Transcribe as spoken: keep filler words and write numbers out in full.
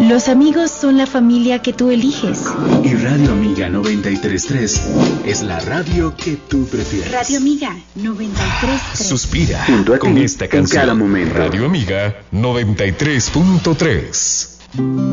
Los amigos son la familia que tú eliges. Y Radio Amiga noventa y tres punto tres es la radio que tú prefieres. Radio Amiga noventa y tres punto tres. Suspira Junto a con ti, esta en canción. cada momento. Radio Amiga noventa y tres punto tres.